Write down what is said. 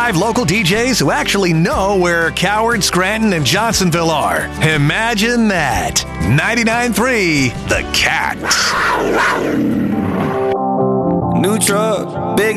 5 local DJs who actually know where Coward, Scranton, and Johnsonville are. Imagine that. 99.3 The Cat. New truck, big